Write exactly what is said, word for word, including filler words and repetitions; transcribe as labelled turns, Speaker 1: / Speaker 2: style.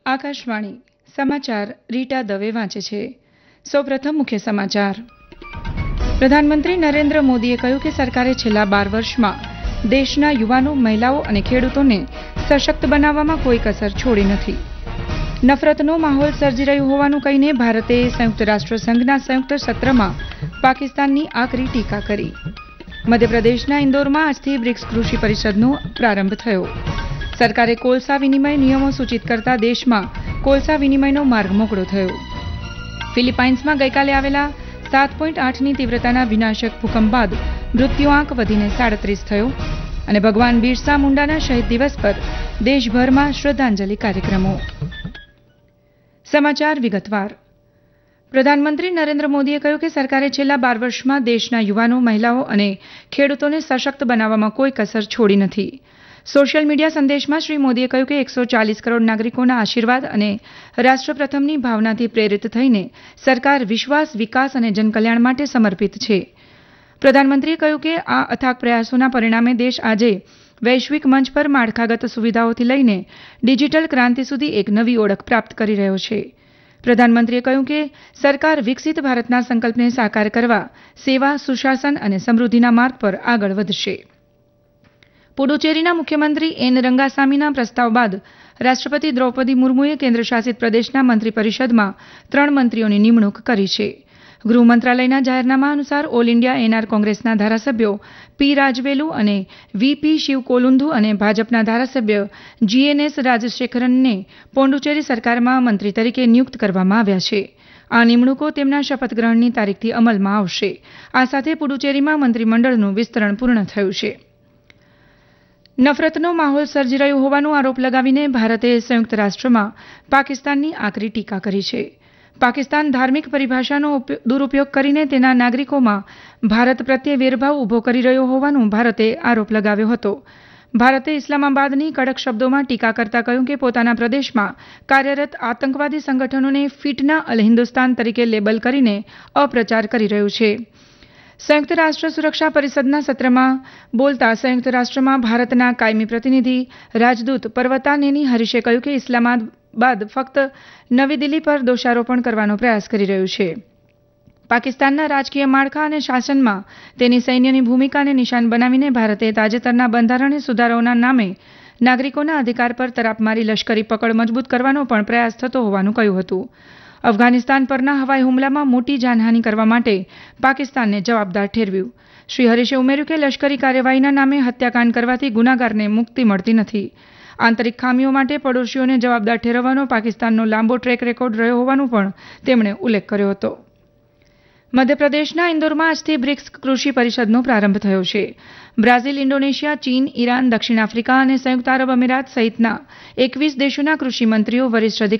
Speaker 1: આકાશવાણી સમાચાર રીટા દવે વાંચે છે. સૌપ્રથમ મુખ્ય સમાચાર. પ્રધાનમંત્રી નરેન્દ્ર મોદીએ કહ્યું કે સરકારે છેલ્લા બાર વર્ષમાં દેશના યુવાનો, મહિલાઓ અને ખેડૂતોને સશક્ત બનાવવામાં કોઈ કસર છોડી નથી. નફરતનો માહોલ સર્જી રહ્યું હોવાનું કહીને ભારતે સંયુક્ત રાષ્ટ્રસંઘના સંયુક્ત સત્રમાં પાકિસ્તાનની આકરી ટીકા કરી. મધ્યપ્રદેશના ઇન્દોરમાં આજથી બ્રિક્સ કૃષિ પરિષદનો પ્રારંભ થયો. સરકારે કોલસા વિનિમય નિયમો સૂચિત કરતા દેશમાં કોલસા વિનિમયનો માર્ગ મોકળો થયો. ફિલિપાઇન્સમાં ગઈકાલે આવેલા સાત પોઈન્ટ આઠની તીવ્રતાના વિનાશક ભૂકંપ બાદ મૃત્યુઆંક વધીને સાડત્રીસ થયો અને ભગવાન બિરસા મુંડાના શહીદ દિવસ પર દેશભરમાં શ્રદ્ધાંજલિ કાર્યક્રમો. સમાચાર વિગતવાર. પ્રધાનમંત્રી નરેન્દ્ર મોદીએ કહ્યું કે સરકારે છેલ્લા બાર વર્ષમાં દેશના યુવાનો, મહિલાઓ અને ખેડૂતોને સશક્ત બનાવવામાં કોઈ કસર છોડી નથી. સોશિયલ મીડિયા સંદેશમાં શ્રી મોદીએ કહ્યું કે એકસો ચાલીસ કરોડ નાગરિકોના આશીર્વાદ અને રાષ્ટ્ર પ્રથમની ભાવનાથી પ્રેરિત થઈને સરકાર વિશ્વાસ, વિકાસ અને જનકલ્યાણ માટે સમર્પિત છે. પ્રધાનમંત્રીએ કહ્યું કે આ અથાગ પ્રયાસોના પરિણામે દેશ આજે વૈશ્વિક મંચ પર માળખાગત સુવિધાઓથી લઈને ડિજિટલ ક્રાંતિ સુધી એક નવી ઓળખ પ્રાપ્ત કરી રહ્યો છે. પ્રધાનમંત્રીએ કહ્યું કે સરકાર વિકસિત ભારતના સંકલ્પને સાકાર કરવા સેવા, સુશાસન અને સમૃદ્ધિના માર્ગ પર આગળ વધશે. પુડુચેરીના મુખ્યમંત્રી એન રંગાસામીના પ્રસ્તાવ બાદ રાષ્ટ્રપતિ દ્રૌપદી મુર્મુએ કેન્દ્રશાસિત પ્રદેશના મંત્રી પરિષદમાં ત્રણ મંત્રીઓની નિમણૂક કરી છે. ગૃહ મંત્રાલયના જાહેરનામા અનુસાર ઓલ ઇન્ડિયા એનઆર કોંગ્રેસના ધારાસભ્યો પી રાજવેલુ અને વીપી શિવકોલુન્ધુ અને ભાજપના ધારાસભ્ય જીએનએસ રાજશેખરનને પોંડુચેરી સરકારમાં મંત્રી તરીકે નિયુક્ત કરવામાં આવ્યા છે. આ નિમણૂકો તેમના શપથગ્રહણની તારીખથી અમલમાં આવશે. આ સાથે પુડુચેરીમાં મંત્રીમંડળનું વિસ્તરણ પૂર્ણ થયું છે. નફરતનો માહોલ સર્જી રહ્યો હોવાનો આરોપ લગાવીને ભારતે સંયુક્ત રાષ્ટ્રમાં પાકિસ્તાનની આકરી ટીકા કરી છે. પાકિસ્તાન ધાર્મિક પરિભાષાનો દુરુપયોગ કરીને તેના નાગરિકોમાં ભારત પ્રત્યે વેરભાવ ઊભો કરી રહ્યો હોવાનો ભારતે આરોપ લગાવ્યો હતો. ભારતે ઇસ્લામાબાદની કડક શબ્દોમાં ટીકા કરતા કહ્યું કે પોતાના પ્રદેશમાં કાર્યરત આતંકવાદી સંગઠનોને ફિટના અલ હિન્દુસ્તાન તરીકે લેબલ કરીને અપ્રચાર કરી રહ્યું છે. સંયુક્ત રાષ્ટ્ર સુરક્ષા પરિષદના સત્રમાં બોલતા સંયુક્ત રાષ્ટ્રમાં ભારતના કાયમી પ્રતિનિધિ રાજદૂત પર્વતાનેની હરીશે કહ્યું કે ઇસ્લામાબાદ ફક્ત નવી દિલ્હી પર દોષારોપણ કરવાનો પ્રયાસ કરી રહ્યું છે. પાકિસ્તાનના રાજકીય માળખા અને શાસનમાં તેની સૈન્યની ભૂમિકાને નિશાન બનાવીને ભારતે તાજેતરના બંધારણીય સુધારાઓના નામે નાગરિકોના અધિકાર પર તરાપ મારી લશ્કરી પકડ મજબૂત કરવાનો પણ પ્રયાસ થતો હોવાનું કહ્યું હતું. અફઘાનિસ્તાન પરના હવાઈ હુમલામાં મોટી જાનહાનિ કરવા માટે પાકિસ્તાનને જવાબદાર ઠેરવ્યું. શ્રી હરીશે ઉમેર્યું કે લશ્કરી કાર્યવાહીના નામે હત્યાકાંડ કરવાથી ગુનાગારને મુક્તિ મળતી નથી. આંતરિક ખામીઓ માટે પડોશીઓને જવાબદાર ઠેરવવાનો પાકિસ્તાનનો લાંબો ટ્રેક રેકોર્ડ રહ્યો હોવાનો પણ તેમણે ઉલ્લેખ કર્યો હતો. મધ્યપ્રદેશના ઇન્દોરમાં આજથી બ્રિક્સ કૃષિ પરિષદનો પ્રારંભ થયો છે. બ્રાઝિલ, ઇન્ડોનેશિયા, ચીન, ઈરાન, દક્ષિણ આફ્રિકા અને સંયુક્ત આરબ અમીરાત સહિતના એકવીસ દેશોના કૃષિ મંત્રીઓ, વરિષ્ઠ